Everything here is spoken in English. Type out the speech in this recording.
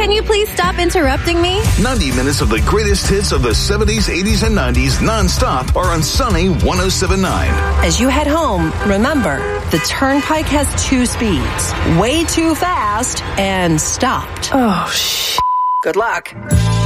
Can you please stop interrupting me? 90 minutes of the greatest hits of the 70s, 80s, and 90s non-stop are on Sunny 107.9. As you head home, remember, the Turnpike has 2 speeds. Way too fast and stopped. Oh, shit. Good luck.